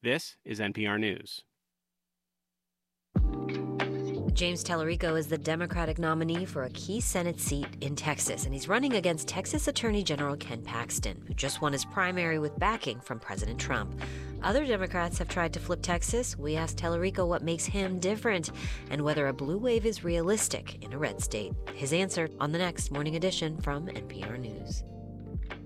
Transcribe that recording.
This is NPR News. James Tallarico is the Democratic nominee for a key Senate seat in Texas, and he's running against Texas Attorney General Ken Paxton, who just won his primary with backing from President Trump. Other Democrats have tried to flip Texas. We asked Tallarico what makes him different and whether a blue wave is realistic in a red state. His answer on the next Morning Edition from NPR News.